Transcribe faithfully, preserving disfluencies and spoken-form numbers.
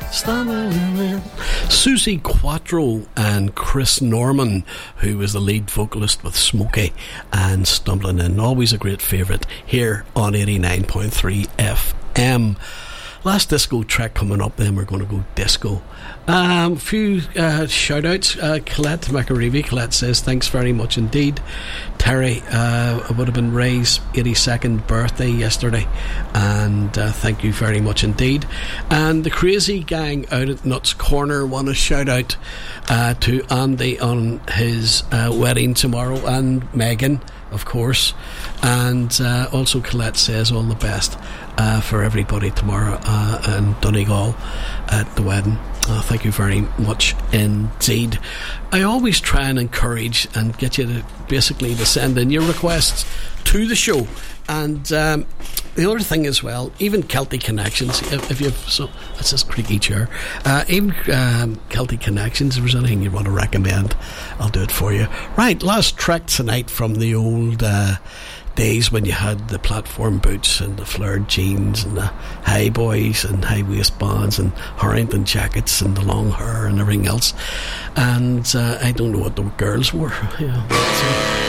Susie Quattro and Chris Norman, who was the lead vocalist with Smokey and Stumbling In. Always a great favourite here on eighty-nine point three F M. Last disco track coming up, then we're going to go disco. A um, few uh, shout outs. Uh, Colette McAreevy. Colette says, thanks very much indeed. Terry, uh, it would have been Ray's eighty-second birthday yesterday, and uh, thank you very much indeed. And the Crazy Gang out at Nuts Corner want to shout out uh, to Andy on his uh, wedding tomorrow, and Megan, of course. And uh, also Colette says all the best uh, for everybody tomorrow uh, in Donegal at the wedding. Oh, thank you very much indeed. I always try and encourage and get you to basically to send in your requests to the show. And um, the other thing as well, even Celtic Connections, if, if you've, so that's this creaky chair, uh, even um, Celtic Connections, if there's anything you want to recommend, I'll do it for you. Right, last track tonight from the old uh, days when you had the platform boots and the flared jeans and the high boys and high waistbands and Harrington jackets and the long hair and everything else. And uh, I don't know what the girls wore. Yeah, so